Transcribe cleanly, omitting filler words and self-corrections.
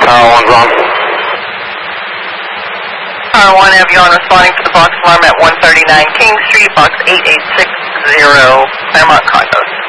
One's on. Tower 1, have you on responding to the box alarm at 139 King Street, box 8860, Claremont Condos.